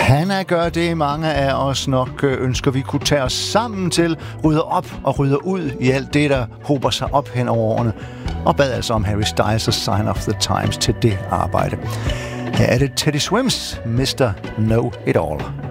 Hanna gør det, mange af os nok ønsker, vi kunne tage os sammen til, rydde op og rydde ud i alt det, der hober sig op hen over årene, og bad altså om Harry Styles' Sign of the Times til det arbejde. Her er det Teddy Swims, Mr. Know It All.